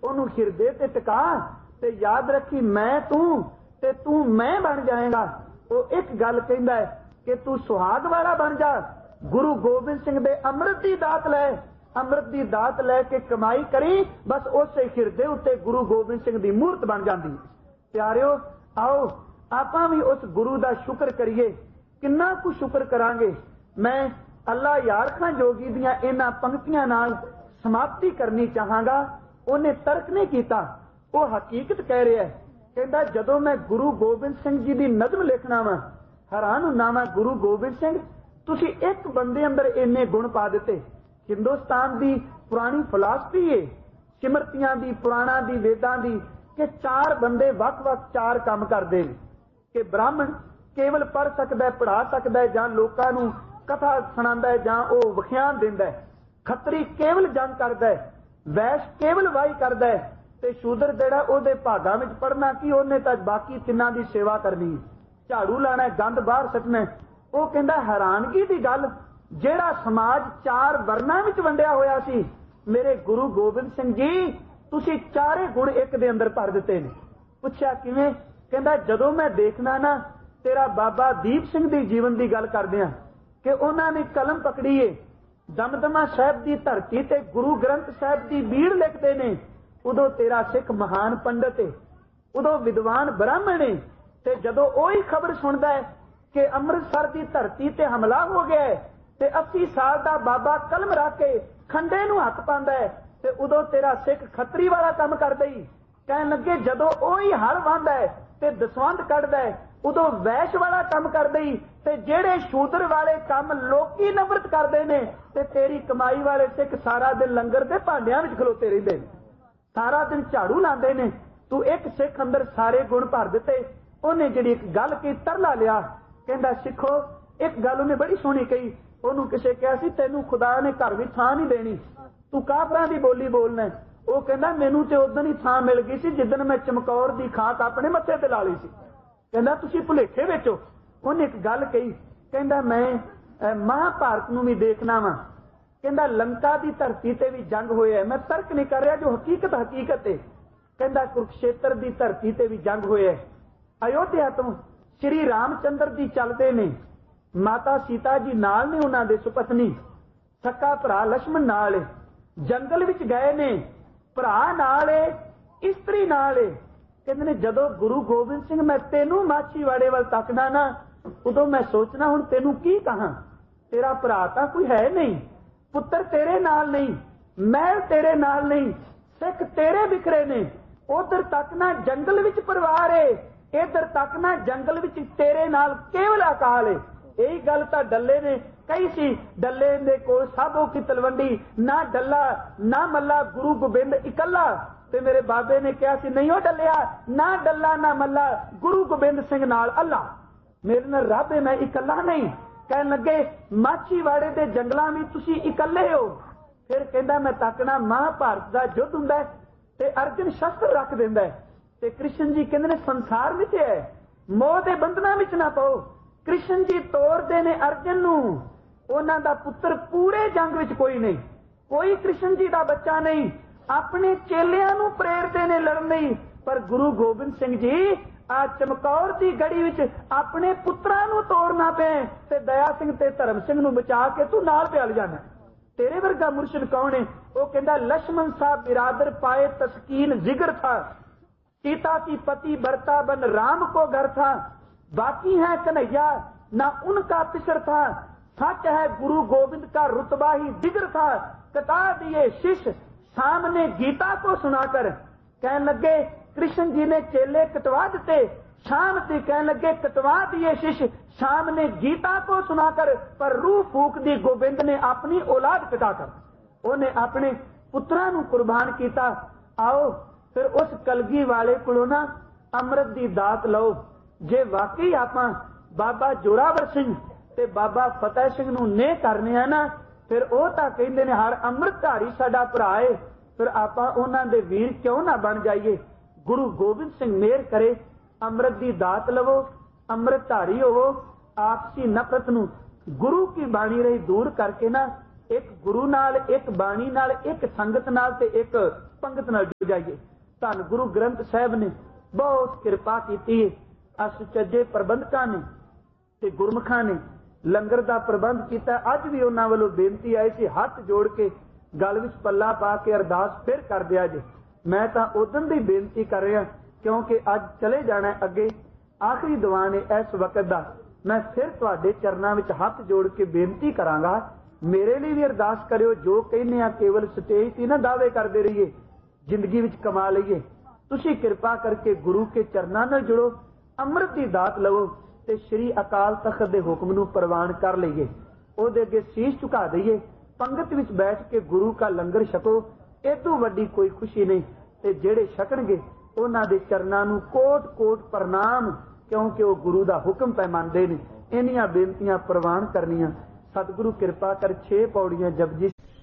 ਉਹਨੂੰ ਹਿਰਦੇ ਤੇ ਟਿਕਾ ਤੇ याद रखी मैं तू ते तू मैं बन जाएगा। वो एक गल कहंदा है कि तू सुहाग वाला बन जा। गुरु गोबिंद सिंह दे अमृत दी दात लै, अमृत दी दात लैके कमाई करी, बस उस हिरदे उत्ते गुरु गोबिंद सिंह दी मूर्त बन जाती। प्यारिओ आओ आपां भी उस गुरु दा शुक्र करिए। किन्ना कुछ शुक्र करांगे। मैं अल्लाह यार खां जोगी दियां इन्हां पंक्तियां नाल समाप्ति करनी चाहांगा। उन्हें तर्क नहीं कीता, वो हकीकत कह रहा है। कहता जदों मैं गुरु गोबिंद सिंह जी की नज़म लिखना वा, हैरान हुंदा मैं, गुरु गोबिंद सिंह तुसी एक बंदे अंदर इन्ने गुण पा दिते। हिंदुस्तान की पुरानी फिलासफी है, सिमरतियां दी, पुराणा दी, वेदां दी, कि 4 बंदे वख-वख 4 काम करते हैं। कि ब्राह्मण केवल पढ़ सकता है, पढ़ा सकता है, जां लोकां नूं कथा सुणांदा है, जां वो विख्यान दिंदा है। खत्तरी केवल जंग करता है, वैश केवल वाही करता है, ते शूदर जेड़ा ओहदे भागां विच पढ़ना की, ओहने तां बाकी तिन्हां दी सेवा करनी, झाड़ू लाना, गंद बाहर सटना। वो कहंदा हैरानगी दी गल, जेड़ा समाज 4 वर्णां विच वंडिया होया सी, मेरे गुरु गोबिंद सिंह जी तुसीं 4 गुण एक दे अंदर भर दिते ने। पुछया किवें? कहंदा जदों मैं देखना ना, तेरा बाबा दीप सिंह दी जीवन दी गल करदे आ कि उन्हां ने कलम पकड़ी है, दमदमा साहिब दी धरती ते गुरु ग्रंथ साहिब दी बीड़ लिखते ने, उदों तेरा सिख महान पंडित है, उदों विद्वान ब्राह्मण है। ते जदों ओही खबर सुनदा है कि अमृतसर की धरती ते हमला हो गया है, ते 80 साल का बाबा कलम रख के खंडे नूं हथ पांदा है, ते उदों तेरा सिख खतरी वाला काम करदा ही। कहण लगे जदों ओही हल वाहंदा है ते दसवंध कढदा है, उदों वैश वाला काम करदा ही। ते जेड़े शूदर वाले काम लोकी नफरत करदे ने, ते तेरी कमाई वाले सिख सारा दिन लंगर दे भांडियां विच खलोते रहिंदे ने, सारा दिन झाड़ू लांदे ने। तू एक सिख अंदर सारे गुण भर दिते। उन्हें जिहड़ी एक गल की तरला लिया, कहंदा सिखो एक गल उन्हें बड़ी सोहनी कही। ओनू किसे कहा सी तैनू खुदा ने घर विच थां नहीं देनी, तू काफरां दी बोली बोलना। वो कहंदा मैनू ते उदन ही थां मिल गई सी जिदन मैं चमकौर दी खाक अपने मत्थे ते ला ली सी। कहंदा तुसीं भुलेखे विच हो। उन्हें एक गल कही, कहंदा मैं महाभारत नूं भी देखना वा। कहंदा लंका की धरती ते भी जंग होया है, मैं तर्क नहीं कर रहा, जो हकीकत हकीकत है। कहंदा कुरुक्षेत्र की धरती ते भी जंग होया है। अयोध्या तो श्री रामचंद्र जी चलते ने, माता सीता जी नाल ने, उन्हां दे सुपत्नी, सक्का भरा लक्ष्मण नाल, जंगल विच गए ने, भरा नाल, इस्त्री नाल। कहंदे ने जदों गुरु गोबिंद सिंह मैं तेनू माछीवाड़े वाल तकदा ना, उदों मैं सोचना हुण तेनू की कहां, तेरा भरा तां कोई है नहीं, पुत्र तेरे नाल नहीं, महल तेरे नाल नहीं, सिख तेरे बिखरे ने। उधर तक ना जंगल विच परिवार है, इधर तक ना जंगल विच तेरे नाल केवल अकाल है। यही गल तां डल्ले ने कही सी। डल्ले दे कोल साधो की तलवंडी, ना डल्ला ना मल्ला, गुरु गोबिंद इकल्ला। ते मेरे बाबे ने कहा सी नहीं हो डलिया, ना डल्ला ना मल्ला, गुरु गोबिंद सिंह नाल अल्लाह, मेरे नाल रब है, मैं इकल्ला नहीं। कहन लगे माछीवाड़े दे जंगलां में तुसी इकल्ले हो। फिर कहंदा मैं तकना महाभारत दा युद्ध हुंदा है ते अर्जुन शस्त्र रख दिंदा है, ते कृष्ण जी कहंदे ने संसार विच है, मोह दे बंधनां विच ना पाओ। कृष्ण जी तोड़दे ने अर्जुन नूं, उन्हां दा पुत्र पूरे जंग विच कोई नहीं, कोई कृष्ण जी दा बच्चा नहीं, अपने चेलियां नूं प्रेरदे ने लड़न लई। पर गुरु गोबिंद सिंह जी आ चमकौर की गड़ी विच अपने पुत्रां नूं तोड़ना पे, ते दया सिंह ते धर्म सिंह नूं बचा के तू नाल पिया जाना। तेरे वर्गा मुर्शिद कौन है? वो कहंदा लक्ष्मण साहब बिरादर पाए तस्कीन जिगर था, सीता की पति बरता बन राम को घर था, बाकी है कन्हैया ना उनका पिसर था, सच है गुरु गोविंद का रुतबा ही दिगर था, कटा दिए शिष्य सामने गीता को सुनाकर। कहने लगे कृष्ण जी ने चेले कटवा दिते, शाम से कहने लगे कटवा दिए शिष्य सामने गीता को सुनाकर, पर रूह फूक दी गोबिंद ने अपनी औलाद कटाकर, उन्हें अपने पुत्रां नूं कुर्बान किया। आओ फिर उस कलगी वाले कोलों ना अमृत दी दात लो। जे वाकई आपां बाबा जोरावर सिंह ते बाबा फतेह सिंह नूं ने करने आ ना, फिर वो तां कहंदे ने हर अमृतधारी साडा भरा है, फिर आपां उन्हां दे वीर क्यों ना बन जाइए। गुरु गोबिंद सिंह मेहर करे, अमृत दी दात लवो, अमृतधारी होवो, आपसी नफरत नूं गुरु की बाणी रही दूर करके ना, एक गुरु नाल, एक बाणी नाल, एक संगत नाल ते एक पंगत नाल जुड़ जाइए। धन गुरु ग्रंथ साहिब ने बहुत किरपा की है। सुचजे प्रबंधकां ने ते गुरमुखां ने लंगर का प्रबंध किया। अज भी उन्हां वालों बेनती आई सी, हथ जोड़ के गल विच पल्ला पा के अरदास फिर कर दिया जे। मैं तां उदन दी बेनती कर रहा क्योंकि अज चले जाना अगे, आखिरी दीवान है इस वक्त दा। मैं फिर तुहाडे चरनां विच हथ जोड़ के बेनती करांगा, मेरे लिए भी अरदास करियो। जो कहने आ केवल स्टेज ते ना दावे करते रहिए, जिंदगी विच कमा लईए। तुसीं किरपा करके गुरु के चरनां नाल जुड़ो, अमृत की दात लवो ते श्री अकाल तख्त दे हुक्म नूं प्रवान कर लईए। ओहदे अगे शीश झुका दईए, पंगत विच बैठ के गुरु का लंगर छको। इतों वड्डी कोई खुशी नहीं। ते जेड़े छकणगे उन्हां दे चरनां नूं कोट कोट प्रणाम, क्योंकि वह गुरु का हुक्म पै मनदे ने। इन्हियां बेनतियां प्रवान करनियां। सतगुरु किरपा कर 6 पौड़ियां जपजी